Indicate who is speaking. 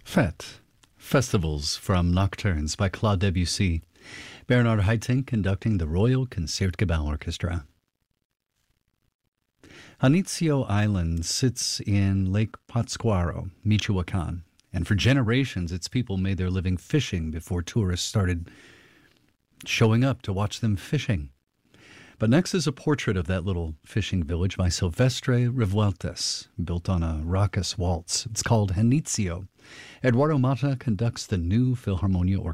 Speaker 1: Fête, Festivals from Nocturnes by Claude Debussy. Bernard Haitink conducting the Royal Concertgebouw Orchestra. Janitzio Island sits in Lake Pátzcuaro, Michoacán, and for generations its people made their living fishing before tourists started showing up to watch them fishing. But next is a portrait of that little fishing village by Silvestre Revueltas, built on a raucous waltz. It's called Janitzio. Eduardo Mata conducts the new Philharmonia Orchestra.